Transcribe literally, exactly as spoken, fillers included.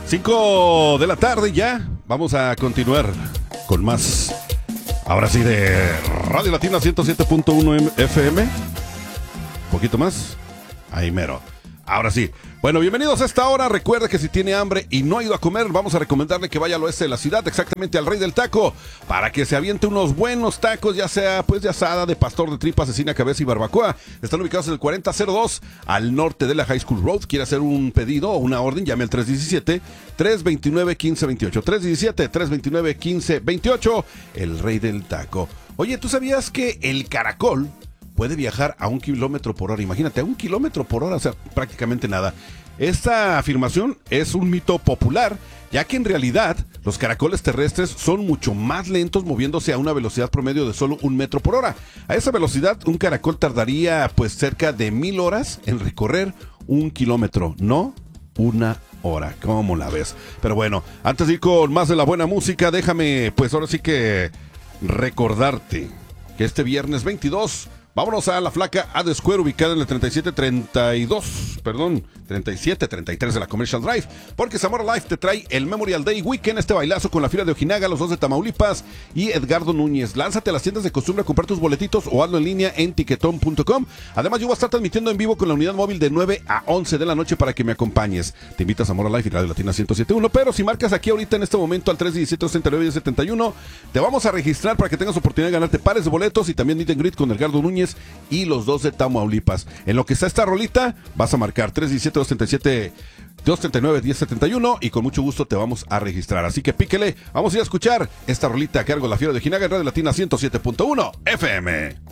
cinco de la tarde ya. Vamos a continuar con más. Ahora sí, de Radio Latina ciento siete punto uno F M. Un poquito más. Ahí mero. Ahora sí. Bueno, bienvenidos a esta hora. Recuerda que si tiene hambre y no ha ido a comer, vamos a recomendarle que vaya al oeste de la ciudad, exactamente al Rey del Taco, para que se aviente unos buenos tacos, ya sea pues de asada, de pastor, de tripa, cecina, cabeza y barbacoa. Están ubicados en el cuarenta cero dos, al norte de la High School Road. ¿Quiere hacer un pedido o una orden? Llame al tres uno siete, tres dos nueve, uno cinco dos ocho. tres uno siete, tres dos nueve, uno cinco dos ocho. El Rey del Taco. Oye, ¿tú sabías que el caracol puede viajar a un kilómetro por hora? Imagínate, a un kilómetro por hora, o sea, prácticamente nada. Esta afirmación es un mito popular, ya que en realidad los caracoles terrestres son mucho más lentos, moviéndose a una velocidad promedio de solo un metro por hora. A esa velocidad, un caracol tardaría pues cerca de mil horas en recorrer un kilómetro, no una hora. ¿Cómo la ves? Pero bueno, antes de ir con más de la buena música, déjame pues ahora sí que recordarte que este viernes veintidós vámonos a la flaca A The Square, ubicada en el treinta y siete treinta y dos, perdón, treinta y siete treinta y tres de la Commercial Drive, porque Zamora Life te trae el Memorial Day Weekend, este bailazo con la fila de Ojinaga, los dos de Tamaulipas y Edgardo Núñez. Lánzate a las tiendas de costumbre a comprar tus boletos o hazlo en línea en tiquetón punto com. Además, yo voy a estar transmitiendo en vivo con la unidad móvil de nueve a once de la noche para que me acompañes. Te invita a Zamora Life y Radio Latina ciento siete punto uno, pero si marcas aquí ahorita en este momento al tres uno siete, dos nueve, uno siete uno, te vamos a registrar para que tengas oportunidad de ganarte pares de boletos y también meet and greet con Edgardo Núñez y los dos de Tamaulipas. En lo que está esta rolita, vas a marcar tres uno siete, dos tres siete, dos tres nueve, uno cero siete uno y con mucho gusto te vamos a registrar. Así que píquele, vamos a ir a escuchar esta rolita a cargo de la Fiera de Ojinaga en Radio Latina ciento siete punto uno F M.